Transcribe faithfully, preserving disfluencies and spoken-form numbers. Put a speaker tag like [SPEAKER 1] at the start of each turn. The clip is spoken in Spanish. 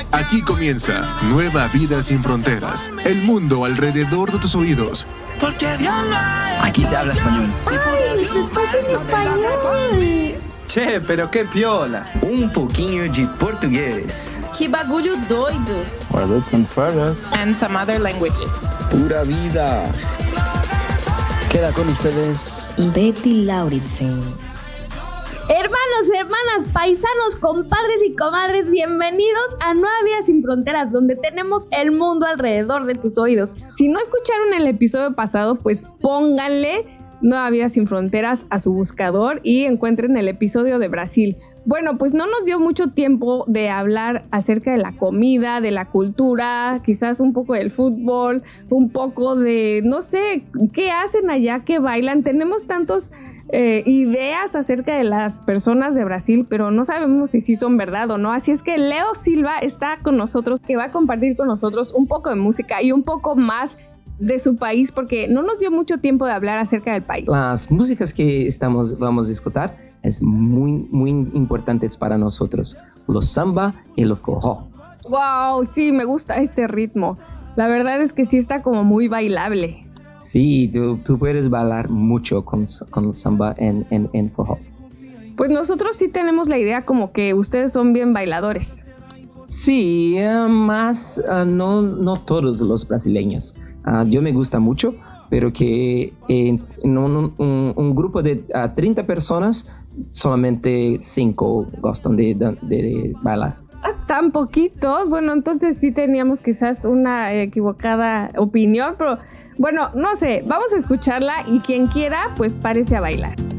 [SPEAKER 1] Aquí comienza Nueva Vida Sin Fronteras. El mundo alrededor de tus oídos.
[SPEAKER 2] Aquí se habla español.
[SPEAKER 3] ¡Ay, nuestro espacio en español!
[SPEAKER 4] Che, pero qué piola.
[SPEAKER 2] Um pouquinho de português.
[SPEAKER 3] ¡Qué bagulho doido!
[SPEAKER 5] Words and feathers.
[SPEAKER 6] And some other languages.
[SPEAKER 2] Pura vida.
[SPEAKER 5] Queda con ustedes
[SPEAKER 3] Betty Lauritsen.
[SPEAKER 7] Hermanos, hermanas, paisanos, compadres y comadres, bienvenidos a Nueva Vida Sin Fronteras, donde tenemos el mundo alrededor de tus oídos. Si no escucharon el episodio pasado, pues pónganle Nueva Vida Sin Fronteras a su buscador y encuentren el episodio de Brasil. Bueno, pues no nos dio mucho tiempo de hablar acerca de la comida, de la cultura, quizás un poco del fútbol, un poco de, no sé, qué hacen allá, qué bailan. Tenemos tantos eh, ideas acerca de las personas de Brasil, pero no sabemos si sí son verdad o no. Así es que Leo Silva está con nosotros, que va a compartir con nosotros un poco de música y un poco más de su país, porque no nos dio mucho tiempo de hablar acerca del país.
[SPEAKER 8] Las músicas que estamos vamos a escuchar es muy muy importantes para nosotros, los samba y los forró.
[SPEAKER 7] Wow, sí, me gusta este ritmo. La verdad es que sí está como muy bailable.
[SPEAKER 8] Sí, tú, tú puedes bailar mucho con, con samba en, en, en forró.
[SPEAKER 7] Pues nosotros sí tenemos la idea como que ustedes son bien bailadores.
[SPEAKER 8] Sí, uh, más uh, no, no todos los brasileños. Uh, yo me gusta mucho, pero que en, en un, un, un grupo de uh, treinta personas, solamente cinco gustan de, de, de bailar.
[SPEAKER 7] Ah, tan poquitos. Bueno, entonces sí teníamos quizás una equivocada opinión, pero bueno, no sé, vamos a escucharla y quien quiera, pues párese a bailar.